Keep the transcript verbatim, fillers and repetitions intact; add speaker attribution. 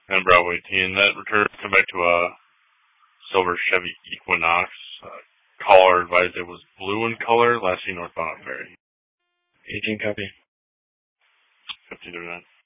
Speaker 1: And Bravo eighteen, that return come back to a silver Chevy Equinox. Uh, caller advised it was blue in color, last seen northbound on Ferry.
Speaker 2: eighteen copy.
Speaker 1: fifteen to nine.